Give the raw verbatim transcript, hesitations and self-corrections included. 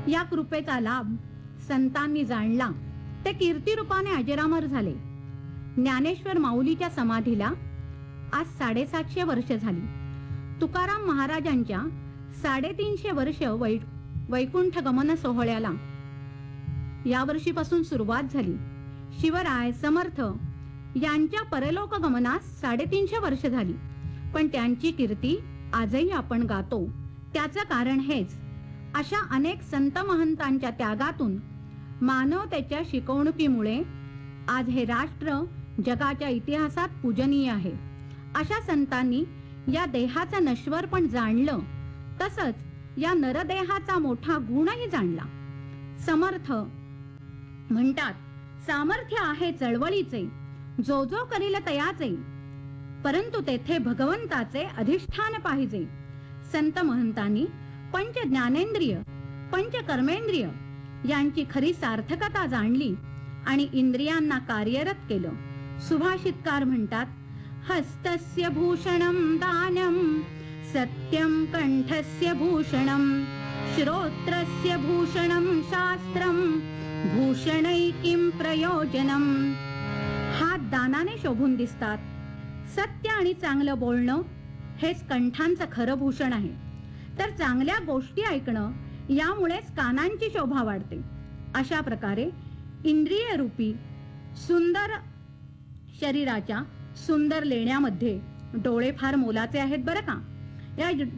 या कृपेचा लाभ संतांनी जाणला ते कीर्तिरूपाने अजरामर झाले. ज्ञानेश्वर माऊलीच्या समाधीला आज साडेसातशे वर्ष झाली. तुकाराम महाराजांच्या साडेतीनशे वर्ष वै वैकुंठ गमन सोहळ्याला या वर्षीपासून सुरुवात झाली. शिवराय समर्थ यांच्या परलोक गमनास साडेतीनशे वर्ष झाली. पण त्यांची कीर्ती आजही आपण गातो. त्याचं कारण हेच, अशा अनेक संत महंतांच्या त्यागातून, मानवतेच्या शिकवणुकीमुळे आज हे राष्ट्र जगाच्या इतिहासात पूजनीय आहे. अशा संतांनी या देहाचं नश्वर पण जाणलं, तसंच या नरदेहाचा मोठा गुणही जाणला. समर्थ म्हणतात, सामर्थ्य आहे चळवळीचे, जो जो करील तयाचे, परंतु तेथे भगवंताचे अधिष्ठान पाहिजे. संत महंतांनी पंच ज्ञानेंद्रिय, पंच कर्मेंद्रिय यांची खरी सार्थकता जाणली आणि इंद्रियांना कार्यरत केलं. सुभाषितकार म्हणतात, हस्तस्य भूषणं दानं, सत्यं कंठस्य भूषणं, श्रोत्रस्य भूषणं शास्त्रं, भूषणै किं प्रयोजनं. हात दानाने शोभून दिसतात. सत्य आणि चांगलं बोलणं हेच कंठांचं खरं भूषण आहे. तर चांगल्या गोष्टी ऐकणं, यामुळेच कानांची शोभा वाढते. अशा प्रकारे इंद्रिय रूपी सुंदर शरीराच्या सुंदर लेण्यामध्ये डोळे फार मोलाचे आहेत बरं का. या